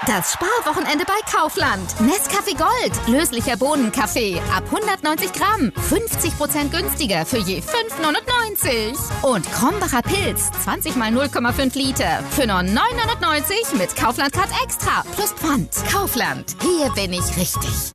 Das Sparwochenende bei Kaufland. Nescafé Gold. Löslicher Bohnenkaffee. Ab 190 Gramm. 50% günstiger für je 5,99. Und Krombacher Pilz. 20 mal 0,5 Liter. Für nur 9,99 mit Kaufland Card Extra. Plus Pfand. Kaufland. Hier bin ich richtig.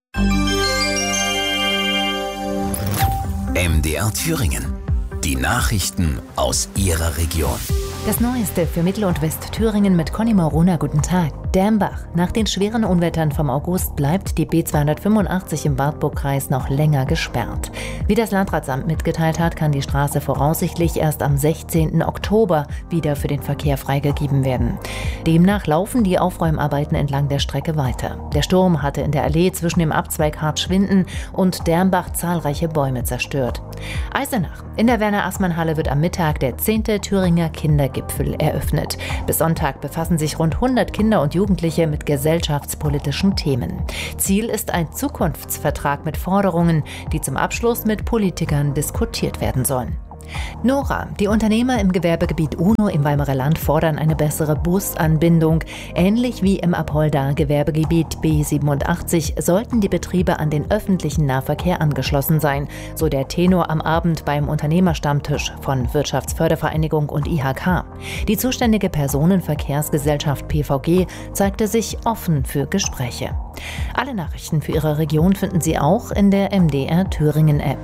MDR Thüringen. Die Nachrichten aus Ihrer Region. Das Neueste für Mittel- und Westthüringen mit Conny Morona. Guten Tag. Dermbach. Nach den schweren Unwettern vom August bleibt die B285 im Wartburgkreis noch länger gesperrt. Wie das Landratsamt mitgeteilt hat, kann die Straße voraussichtlich erst am 16. Oktober wieder für den Verkehr freigegeben werden. Demnach laufen die Aufräumarbeiten entlang der Strecke weiter. Der Sturm hatte in der Allee zwischen dem Abzweig Hartschwinden und Dermbach zahlreiche Bäume zerstört. Eisenach. In der Werner-Assmann-Halle wird am Mittag der 10. Thüringer Kindergipfel eröffnet. Bis Sonntag befassen sich rund 100 Kinder und Jugendliche mit gesellschaftspolitischen Themen. Ziel ist ein Zukunftsvertrag mit Forderungen, die zum Abschluss mit Politikern diskutiert werden sollen. Nora. Die Unternehmer im Gewerbegebiet Uno im Weimarer Land fordern eine bessere Busanbindung. Ähnlich wie im Apolda Gewerbegebiet B87 sollten die Betriebe an den öffentlichen Nahverkehr angeschlossen sein, so der Tenor am Abend beim Unternehmerstammtisch von Wirtschaftsfördervereinigung und IHK. Die zuständige Personenverkehrsgesellschaft PVG zeigte sich offen für Gespräche. Alle Nachrichten für Ihre Region finden Sie auch in der MDR Thüringen App.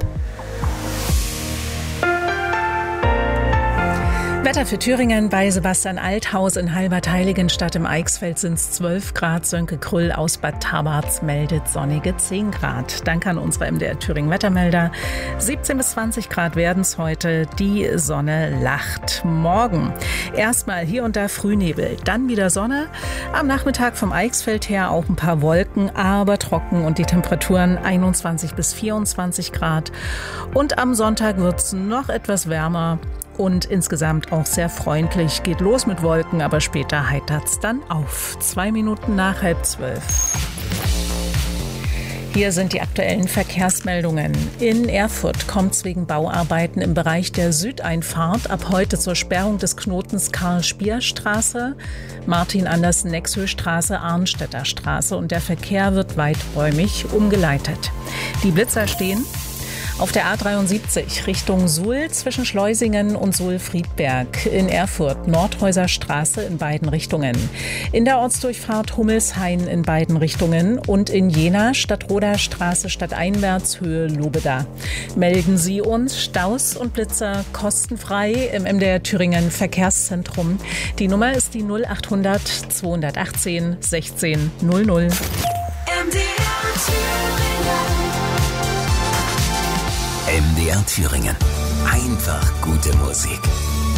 Wetter für Thüringen bei Sebastian Althaus in Halbert-Heiligenstadt im Eichsfeld sind es 12 Grad. Sönke Krüll aus Bad Tabarz meldet sonnige 10 Grad. Danke an unsere MDR Thüringen Wettermelder. 17 bis 20 Grad werden es heute. Die Sonne lacht. Morgen erstmal hier und da Frühnebel, dann wieder Sonne. Am Nachmittag vom Eichsfeld her auch ein paar Wolken, aber trocken und die Temperaturen 21 bis 24 Grad. Und am Sonntag wird es noch etwas wärmer. Und insgesamt auch sehr freundlich. Geht los mit Wolken, aber später heitert's dann auf. 2 Minuten nach 11:30. Hier sind die aktuellen Verkehrsmeldungen. In Erfurt kommt es wegen Bauarbeiten im Bereich der Südeinfahrt ab heute zur Sperrung des Knotens Karl-Spier-Straße, Martin-Andersen-Nexö-Straße, Arnstädter Straße und der Verkehr wird weiträumig umgeleitet. Die Blitzer stehen auf der A73 Richtung Suhl zwischen Schleusingen und Suhl-Friedberg. In Erfurt Nordhäuser Straße in beiden Richtungen. In der Ortsdurchfahrt Hummelshain in beiden Richtungen. Und in Jena Stadtroder Straße stadteinwärts Höhe Lobeda. Melden Sie uns Staus und Blitzer kostenfrei im MDR Thüringen Verkehrszentrum. Die Nummer ist die 0800 218 16 00. MDR Thüringen. Einfach gute Musik.